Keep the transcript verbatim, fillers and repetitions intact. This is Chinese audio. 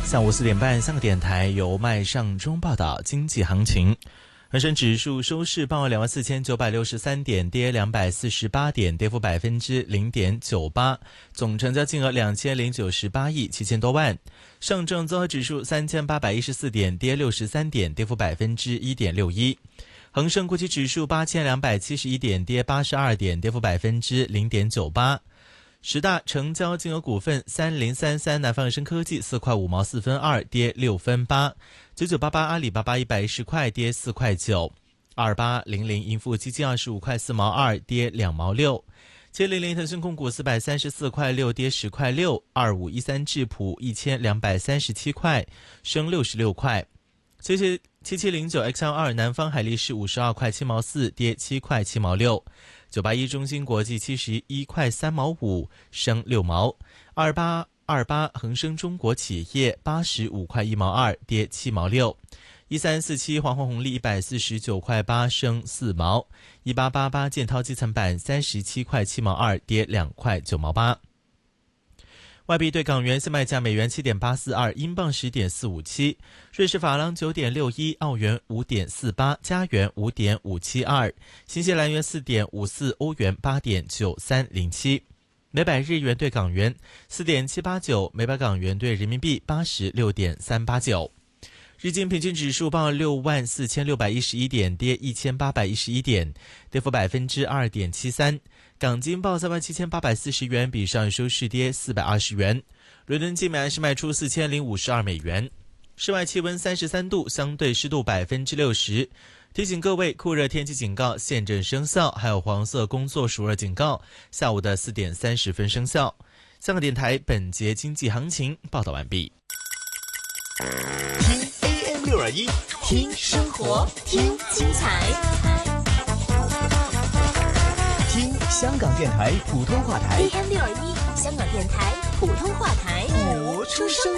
下午四点半，香港电台由麦尚中报道经济行情。恒生指数收市报两万四千九百六十三点，跌两百四十八点，跌幅百分之零点九八，总成交金额两千零九十八亿七千多万。上证综合指数三千八百一十四点，跌六十三点，跌幅百分之一点六一。恒生国际指数八千两百七十一点，跌八十二点，跌幅百分之零点九八。十大成交金额股份：三零三三南方恒生科技四块五毛四分二，跌六分八；九九八八阿里巴巴一百一十块，跌四块九；二八零零盈富基金二十五块四毛二，跌两毛六；七零零腾讯控股四百三十四块六，跌十块六；二五一三智普一千两百三十七块，升六十六块；七七七七零九 X L 二南方海力士五十二块七毛四，跌七块七毛六。九八一中芯国际七十一块三毛五，升六毛；二八二八恒生中国企业八十五块一毛二，跌七毛六；一三四七华虹红利一百四十九块八，升四毛；一八八八建滔基层板三十七块七毛二，跌两块九毛八。外币对港元现卖价：美元七点八四二，英镑十点四五七，瑞士法郎九点六一，澳元五点四八，加元五点五七二，新西兰元四点五四，欧元八点九三零七。每百日元对港元四点七八九，每百港元对人民币八十六点三八九。日经平均指数报六万四千六百一十一点，跌一千八百一十一点，跌幅百分之二点七三。港金报三万七千八百四十元，比上收市跌四百二十元。伦敦金每安士卖出四千零五十二美元。室外气温三十三度，相对湿度百分之六十。提醒各位，酷热天气警告现正生效，还有黄色工作暑热警告，下午的四点三十分生效。香港电台本节经济行情报道完毕。 听 A M 六二一，听生活，听精彩。听香港电台普通话台 A M 六二一，香港电台普通话台， 播出生